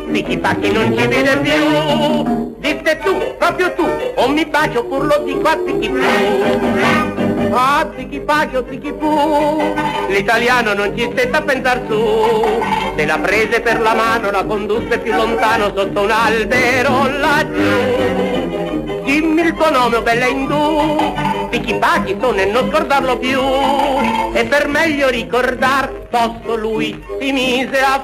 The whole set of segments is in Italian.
Zichi Pacchi non ci vede più. Dite tu, proprio tu, o mi bacio pur lo dico a Zichi Pu. Ah, Zichi Pacchi o Zichi Pu, l'italiano non ci stette a pensar su. Se la prese per la mano, la condusse più lontano sotto un albero laggiù. Dimmi il tuo nome, o bella indù, Zichi Pacchi sono e non scordarlo più. E per meglio ricordar, tosto lui si mise a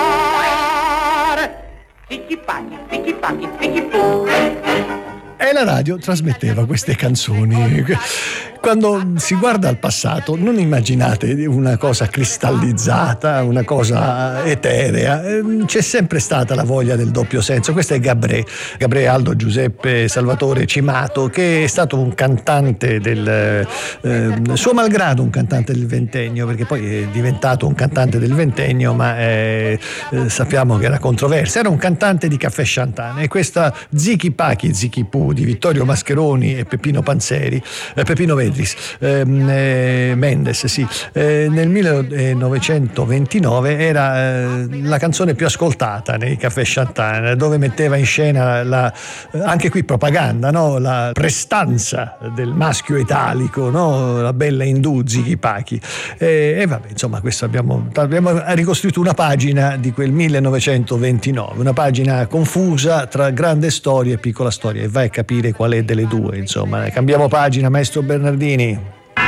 fare Zichi Pacchi, Zichi Pacchi, Zichi Pu. E la radio trasmetteva queste canzoni. Quando si guarda al passato non immaginate una cosa cristallizzata, una cosa eterea, c'è sempre stata la voglia del doppio senso. Questo è Gabré Aldo Giuseppe Salvatore Cimato, che è stato un cantante suo malgrado un cantante del ventennio, perché poi è diventato un cantante del ventennio, ma sappiamo che era controverso. Era un cantante di Caffè Chantan, e questa Zichi Pacchi, Zichi Pu di Vittorio Mascheroni e Peppino Mendes, sì. Nel 1929 era la canzone più ascoltata nei Caffè Chantan, dove metteva in scena anche qui propaganda, no? La prestanza del maschio italico, no? La bella indù Zichi Pacchi, e vabbè, insomma, questo abbiamo ricostruito una pagina di quel 1929, una pagina confusa tra grande storia e piccola storia, e vai a capire qual è delle due. Insomma, cambiamo pagina, maestro Bernardini. Il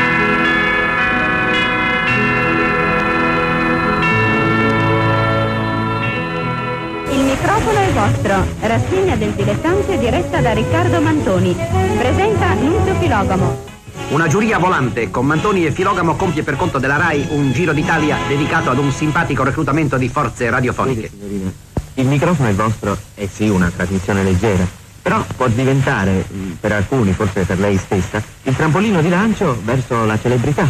microfono è vostro. Rassegna del dilettante diretta da Riccardo Mantoni. Presenta Nunzio Filogamo. Una giuria volante con Mantoni e Filogamo compie per conto della RAI un giro d'Italia dedicato ad un simpatico reclutamento di forze radiofoniche. Signorina, il microfono è vostro, è sì una trasmissione leggera, però può diventare, per alcuni, forse per lei stessa, il trampolino di lancio verso la celebrità.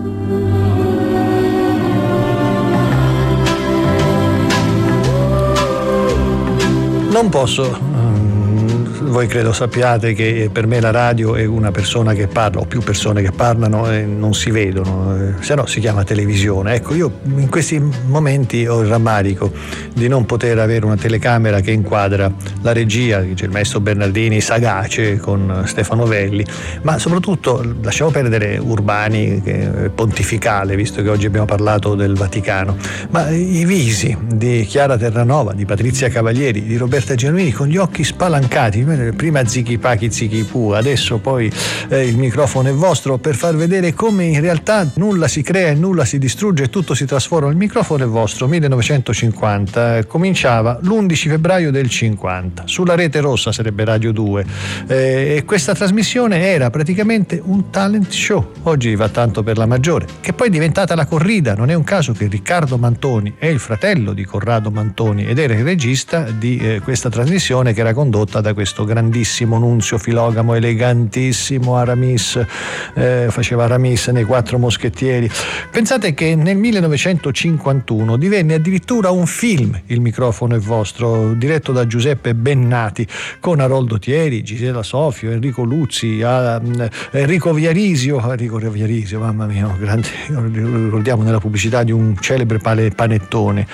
Non posso. Voi credo sappiate che per me la radio è una persona che parla, o più persone che parlano e non si vedono, se no si chiama televisione. Ecco, io in questi momenti ho il rammarico di non poter avere una telecamera che inquadra la regia, c'è il maestro Bernardini sagace con Stefano Velli, ma soprattutto lasciamo perdere Urbani, che è pontificale, visto che oggi abbiamo parlato del Vaticano, ma i visi di Chiara Terranova, di Patrizia Cavalieri, di Roberta Genuini, con gli occhi spalancati, prima Zichi Pacchi, Zichi Pu, adesso poi il microfono è vostro, per far vedere come in realtà nulla si crea e nulla si distrugge e tutto si trasforma. Il microfono è vostro, 1950, cominciava l'11 febbraio del 50, sulla rete rossa, sarebbe Radio 2, e questa trasmissione era praticamente un talent show. Oggi va tanto per la maggiore, che poi è diventata la corrida. Non è un caso che Riccardo Mantoni è il fratello di Corrado Mantoni ed era il regista di questa trasmissione, che era condotta da questo grandissimo Nunzio Filogamo, elegantissimo Aramis, faceva Aramis nei Quattro Moschettieri. Pensate che nel 1951 divenne addirittura un film, Il microfono è vostro, diretto da Giuseppe Bennati, con Aroldo Thieri, Gisela Sofio, Enrico Luzzi, Enrico Viarisio, mamma mia, grande, ricordiamo nella pubblicità di un celebre panettone.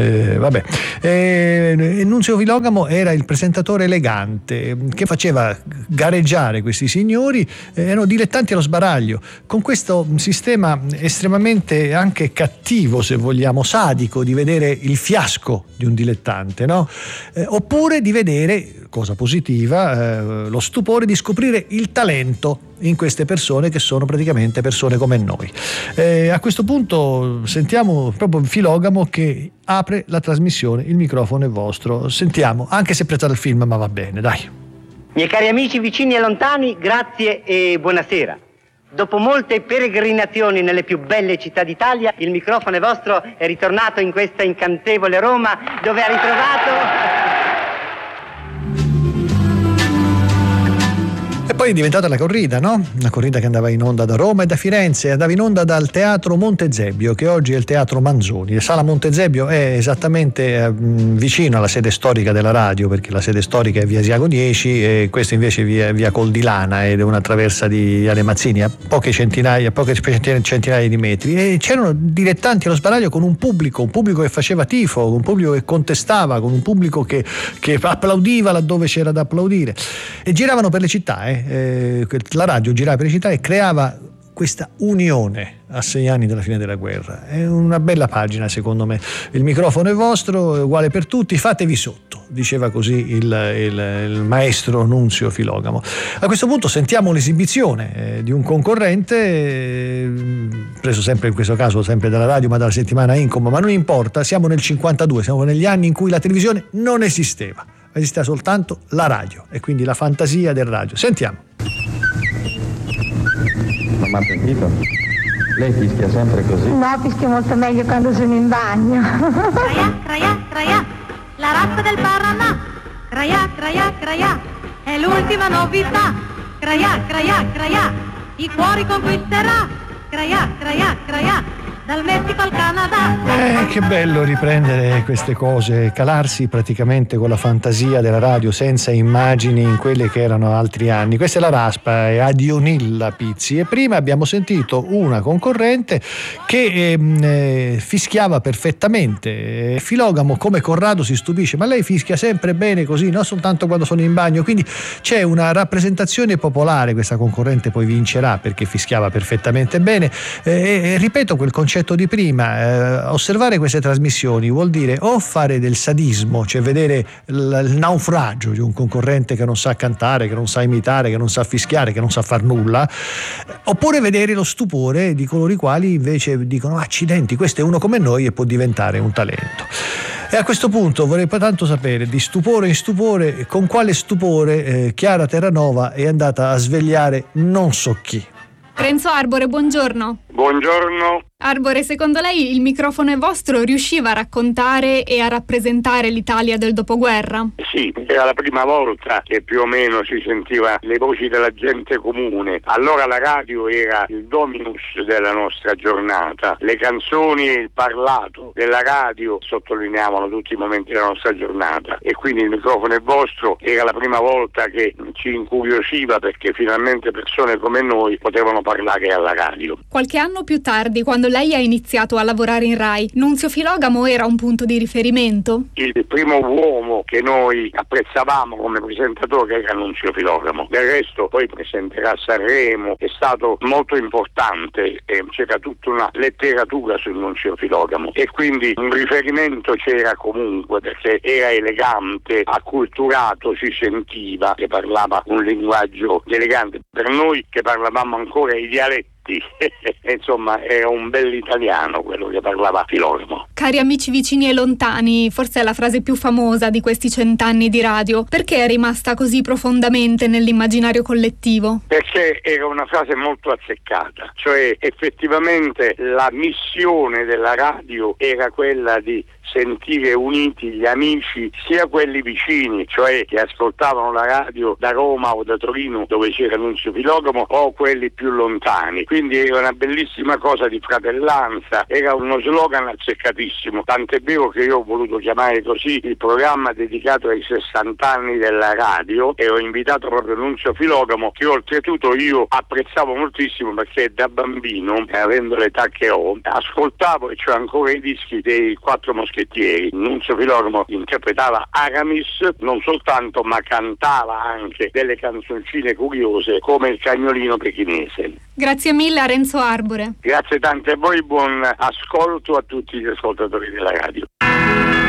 Nunzio Filogamo era il presentatore elegante che faceva gareggiare questi signori, erano dilettanti allo sbaraglio, con questo sistema estremamente anche cattivo, se vogliamo, sadico, di vedere il fiasco di un dilettante, no? Oppure di vedere, cosa positiva, lo stupore di scoprire il talento in queste persone, che sono praticamente persone come noi. A questo punto sentiamo proprio Filogamo che apre la trasmissione. Il microfono è vostro. Sentiamo, anche se è presa dal film, ma va bene, dai. Miei cari amici vicini e lontani, grazie e buonasera. Dopo molte peregrinazioni nelle più belle città d'Italia, il microfono è vostro, è ritornato in questa incantevole Roma, dove ha ritrovato... Poi è diventata la corrida, no? Una corrida che andava in onda da Roma e da Firenze, andava in onda dal Teatro Montezebbio, che oggi è il Teatro Manzoni. La Sala Montezebbio è esattamente vicino alla sede storica della radio, perché la sede storica è via Asiago 10 e questo invece è via Coldilana ed è una traversa di Viale Mazzini, a poche centinaia di metri. E c'erano dilettanti allo sbaraglio con un pubblico che faceva tifo, un pubblico che contestava, con un pubblico che applaudiva laddove c'era da applaudire. E giravano per le città, la radio girava per le città e creava questa unione a 6 anni dalla fine della guerra. È una bella pagina, secondo me. Il microfono è vostro, è uguale per tutti, fatevi sotto, diceva così il maestro Nunzio Filogamo. A questo punto sentiamo l'esibizione di un concorrente, preso sempre in questo caso sempre dalla radio, ma dalla settimana Incom, ma non importa, siamo nel 52, siamo negli anni in cui la televisione non esisteva soltanto la radio e quindi la fantasia del radio. Sentiamo. Non mi ha sentito? Lei fischia sempre così? No, fischio molto meglio quando sono in bagno. Craia, la razza del Paraná. Craia, è l'ultima novità. Craia, i cuori conquisterà. Craia, dal Messico al Canada. Che bello riprendere queste cose, calarsi praticamente con la fantasia della radio senza immagini in quelle che erano altri anni. Questa è la Raspa, è Adionilla Pizzi, e prima abbiamo sentito una concorrente che fischiava perfettamente. Filogamo, come Corrado, si stupisce: ma lei fischia sempre bene così, non soltanto quando sono in bagno. Quindi c'è una rappresentazione popolare. Questa concorrente poi vincerà perché fischiava perfettamente bene. Ripeto quel concetto di prima, osservare queste trasmissioni vuol dire o fare del sadismo, cioè vedere il naufragio di un concorrente che non sa cantare, che non sa imitare, che non sa fischiare, che non sa far nulla, oppure vedere lo stupore di coloro i quali invece dicono: accidenti, questo è uno come noi e può diventare un talento. E a questo punto vorrei tanto sapere, di stupore in stupore, con quale stupore Chiara Terranova è andata a svegliare non so chi. Renzo Arbore, buongiorno. Buongiorno. Arbore, secondo lei il microfono è vostro riusciva a raccontare e a rappresentare l'Italia del dopoguerra? Sì, era la prima volta che più o meno si sentiva le voci della gente comune. Allora la radio era il dominus della nostra giornata. Le canzoni e il parlato della radio sottolineavano tutti i momenti della nostra giornata, e quindi il microfono è vostro era la prima volta che ci incuriosiva, perché finalmente persone come noi potevano parlare alla radio. Qualche anno più tardi, quando lei ha iniziato a lavorare in Rai, Nunzio Filogamo era un punto di riferimento? Il primo uomo che noi apprezzavamo come presentatore era Nunzio Filogamo. Del resto poi presenterà Sanremo, è stato molto importante e c'era tutta una letteratura su Nunzio Filogamo, e quindi un riferimento c'era comunque, perché era elegante, acculturato, si sentiva che parlava un linguaggio elegante. Per noi che parlavamo ancora i dialetti, insomma, era un bell'italiano quello che parlava Filogamo. Cari amici vicini e lontani, forse è la frase più famosa di questi 100 anni di radio. Perché è rimasta così profondamente nell'immaginario collettivo? Perché era una frase molto azzeccata, cioè effettivamente la missione della radio era quella di sentire uniti gli amici, sia quelli vicini, cioè che ascoltavano la radio da Roma o da Torino dove c'era Nunzio Filogamo, o quelli più lontani. Quindi era una bellissima cosa di fratellanza, era uno slogan azzeccatissimo, tant'è vero che io ho voluto chiamare così il programma dedicato ai 60 anni della radio, e ho invitato proprio Nunzio Filogamo, che oltretutto io apprezzavo moltissimo, perché da bambino, avendo l'età che ho, ascoltavo e c'ho ancora i dischi dei Quattro Moschettieri. Nunzio Filogamo interpretava Aramis non soltanto, ma cantava anche delle canzoncine curiose come il Cagnolino Pechinese. Grazie mille a Renzo Arbore. Grazie tante a voi, buon ascolto a tutti gli ascoltatori della radio.